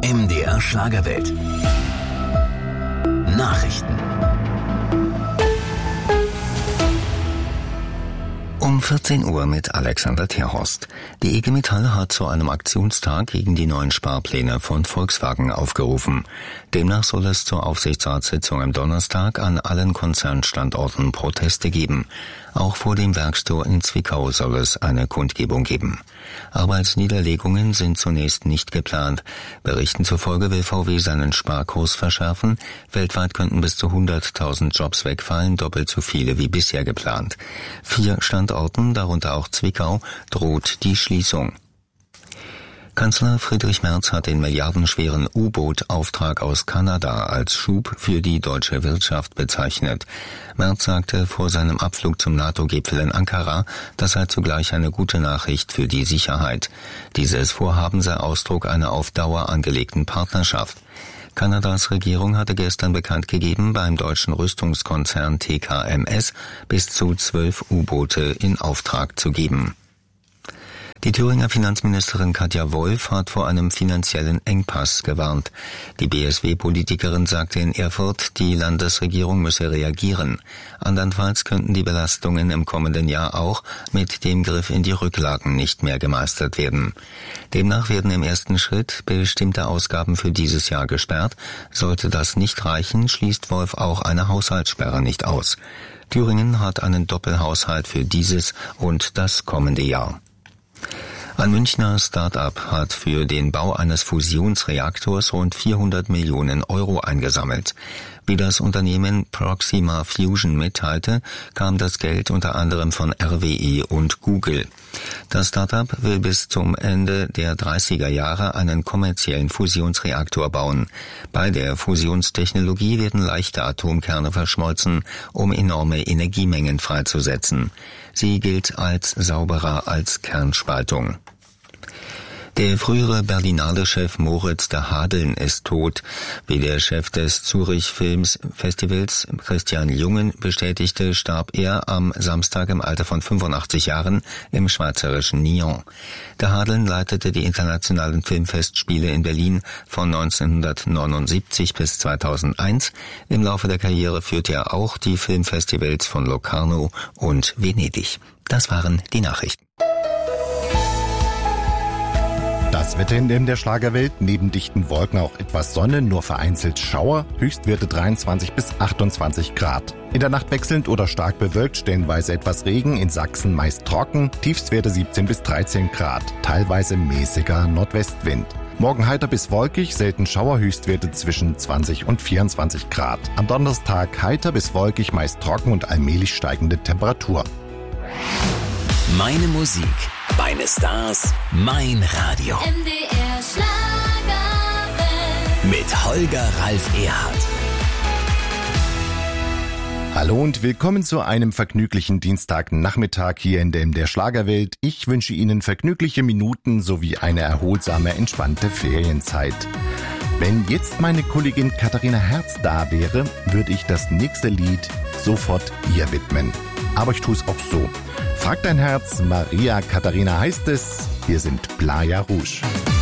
MDR Schlagerwelt. Nachrichten. Um 14 Uhr mit Alexander Terhorst. Die IG Metall hat zu einem Aktionstag gegen die neuen Sparpläne von Volkswagen aufgerufen. Demnach soll es zur Aufsichtsratssitzung am Donnerstag an allen Konzernstandorten Proteste geben. Auch vor dem Werkstor in Zwickau soll es eine Kundgebung geben. Arbeitsniederlegungen sind zunächst nicht geplant. Berichten zufolge will VW seinen Sparkurs verschärfen. Weltweit könnten bis zu 100.000 Jobs wegfallen, doppelt so viele wie bisher geplant. 4 Standorten, darunter auch Zwickau, droht die Schließung. Kanzler Friedrich Merz hat den milliardenschweren U-Boot-Auftrag aus Kanada als Schub für die deutsche Wirtschaft bezeichnet. Merz sagte vor seinem Abflug zum NATO-Gipfel in Ankara, das sei zugleich eine gute Nachricht für die Sicherheit. Dieses Vorhaben sei Ausdruck einer auf Dauer angelegten Partnerschaft. Kanadas Regierung hatte gestern bekannt gegeben, beim deutschen Rüstungskonzern TKMS bis zu 12 U-Boote in Auftrag zu geben. Die Thüringer Finanzministerin Katja Wolf hat vor einem finanziellen Engpass gewarnt. Die BSW-Politikerin sagte in Erfurt, die Landesregierung müsse reagieren. Andernfalls könnten die Belastungen im kommenden Jahr auch mit dem Griff in die Rücklagen nicht mehr gemeistert werden. Demnach werden im ersten Schritt bestimmte Ausgaben für dieses Jahr gesperrt. Sollte das nicht reichen, schließt Wolf auch eine Haushaltssperre nicht aus. Thüringen hat einen Doppelhaushalt für dieses und das kommende Jahr. Ein Münchner Start-up hat für den Bau eines Fusionsreaktors rund 400 Millionen Euro eingesammelt. Wie das Unternehmen Proxima Fusion mitteilte, kam das Geld unter anderem von RWE und Google. Das Start-up will bis zum Ende der 30er Jahre einen kommerziellen Fusionsreaktor bauen. Bei der Fusionstechnologie werden leichte Atomkerne verschmolzen, um enorme Energiemengen freizusetzen. Sie gilt als sauberer als Kernspaltung. Der frühere Berlinale-Chef Moritz de Hadeln ist tot. Wie der Chef des Zurich Filmfestivals Christian Jungen bestätigte, starb er am Samstag im Alter von 85 Jahren im schweizerischen Nyon. De Hadeln leitete die internationalen Filmfestspiele in Berlin von 1979 bis 2001. Im Laufe der Karriere führte er auch die Filmfestivals von Locarno und Venedig. Das waren die Nachrichten. Das Wetter in der Schlagerwelt, neben dichten Wolken auch etwas Sonne, nur vereinzelt Schauer, Höchstwerte 23 bis 28 Grad. In der Nacht wechselnd oder stark bewölkt, stellenweise etwas Regen, in Sachsen meist trocken, Tiefstwerte 17 bis 13 Grad, teilweise mäßiger Nordwestwind. Morgen heiter bis wolkig, selten Schauer, Höchstwerte zwischen 20 und 24 Grad. Am Donnerstag heiter bis wolkig, meist trocken und allmählich steigende Temperatur. Meine Musik, meine Stars, mein Radio. MDR Schlagerwelt. Mit Holger Ralf Erhardt. Hallo und willkommen zu einem vergnüglichen Dienstagnachmittag hier in der Schlagerwelt. Ich wünsche Ihnen vergnügliche Minuten sowie eine erholsame, entspannte Ferienzeit. Wenn jetzt meine Kollegin Katharina Herz da wäre, würde ich das nächste Lied sofort ihr widmen. Aber ich tue es auch so. Frag dein Herz, Maria Katharina heißt es. Wir sind Playa Rouge.